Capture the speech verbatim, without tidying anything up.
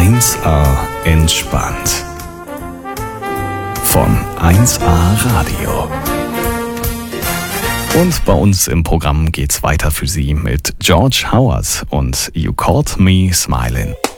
eins A entspannt. Von eins A Radio. Und bei uns im Programm geht's weiter für Sie mit George Howard und You Caught Me Smiling.